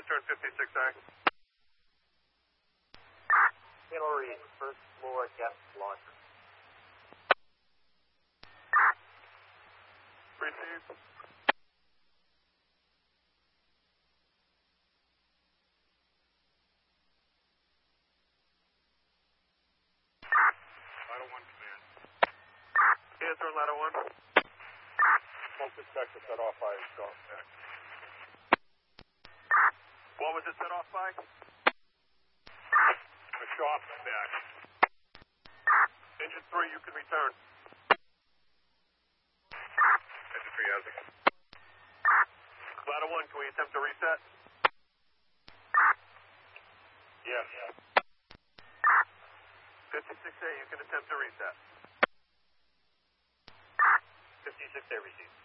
Western 56A. Hillary, first floor guest laundry. Receive. Ladder 1 command. Answer on ladder 1. Smoke detector set off by exhaust deck. What was it set off by? The shop deck. Engine 3, you can return. Engine 3 has it. Ladder 1, can we attempt to reset? Yes. 56A, you can attempt to reset. 56A received.